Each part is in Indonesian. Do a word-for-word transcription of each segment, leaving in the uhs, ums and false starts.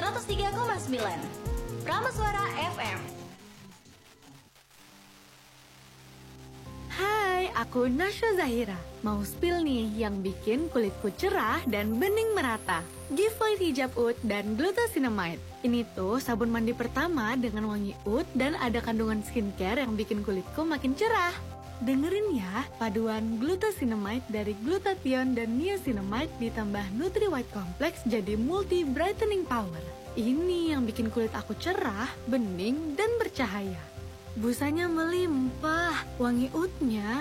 seratus tiga koma sembilan Prameswara F M. Hai, aku Nasya Zahira. Mau spill nih yang bikin kulitku cerah dan bening merata. Giveaway hijab oud dan glucosinamide. Ini tuh sabun mandi pertama dengan wangi oud dan ada kandungan skincare yang bikin kulitku makin cerah. Dengerin ya, paduan glucosinamide dari glutathione dan niacinamide ditambah Nutri White Complex jadi multi brightening power. Ini yang bikin kulit aku cerah, bening, dan bercahaya. Busanya melimpah, wangi oudnya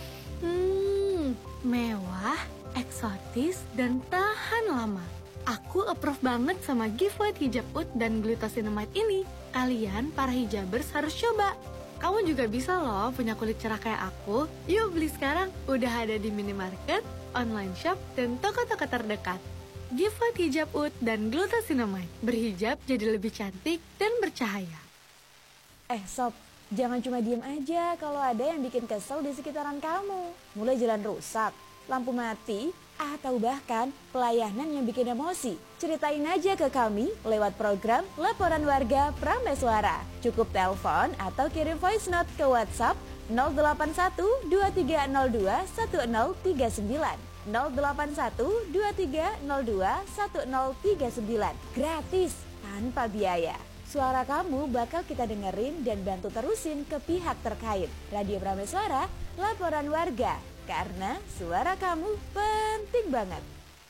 hmm, mewah, eksotis, dan tahan lama. Aku approve banget sama giveaway hijab oud dan glucosinamide ini. Kalian para hijabers harus coba. Kamu juga bisa loh punya kulit cerah kayak aku. Yuk beli sekarang, udah ada di minimarket, online shop, dan toko-toko terdekat. Giveaway hijab oud dan glucosinamide. Berhijab jadi lebih cantik dan bercahaya. Eh sob, jangan cuma diem aja kalau ada yang bikin kesel di sekitaran kamu. Mulai jalan rusak, lampu mati, atau bahkan pelayanan yang bikin emosi. Ceritain aja ke kami lewat program Laporan Warga Prameswara. Cukup telepon atau kirim voice note ke WhatsApp nol delapan satu dua tiga nol dua satu nol tiga sembilan nol delapan satu dua tiga nol dua satu nol tiga sembilan. Gratis, tanpa biaya. Suara kamu bakal kita dengerin dan bantu terusin ke pihak terkait. Radio Prameswara, Laporan Warga. Karena suara kamu penting banget.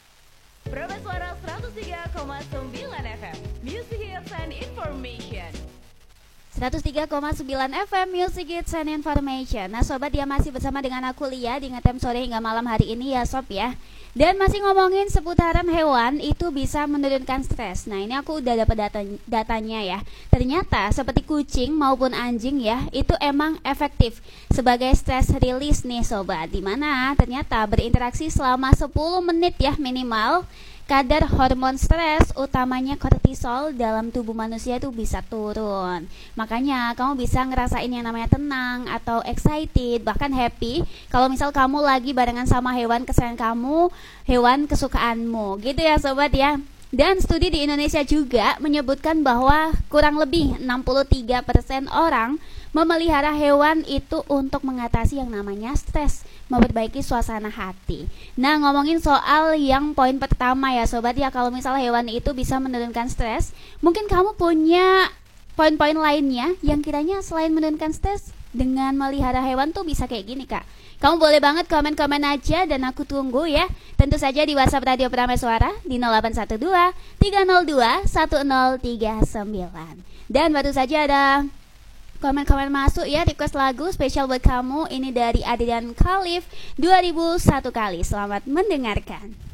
Prameswara seratus tiga koma sembilan F M. Music Hits and Information. seratus tiga koma sembilan F M Music Hits and Information. Nah sobat, dia masih bersama dengan aku Lia di Ngetem Sore hingga malam hari ini ya sob ya. Dan masih ngomongin seputaran hewan itu bisa menurunkan stres. Nah ini aku udah dapat data, datanya ya. Ternyata seperti kucing maupun anjing ya, itu emang efektif sebagai stress release nih sobat. Dimana ternyata berinteraksi selama sepuluh menit ya minimal, kadar hormon stres utamanya kortisol dalam tubuh manusia itu bisa turun. Makanya kamu bisa ngerasain yang namanya tenang atau excited, bahkan happy kalau misal kamu lagi barengan sama hewan kesayangan kamu, hewan kesukaanmu gitu ya sobat ya. Dan studi di Indonesia juga menyebutkan bahwa kurang lebih enam puluh tiga persen orang memelihara hewan itu untuk mengatasi yang namanya stres, memperbaiki suasana hati. Nah ngomongin soal yang poin pertama ya sobat ya, kalau misalnya hewan itu bisa menurunkan stres, mungkin kamu punya poin-poin lainnya yang kiranya selain menurunkan stres dengan melihara hewan tuh bisa kayak gini kak. Kamu boleh banget komen-komen aja dan aku tunggu ya. Tentu saja di WhatsApp Radio Prameswara di nol delapan satu dua tiga nol dua satu nol tiga sembilan. Dan baru saja ada komen-komen masuk ya, request lagu spesial buat kamu. Ini dari Adrian Khalif dua ribu satu kali. Selamat mendengarkan.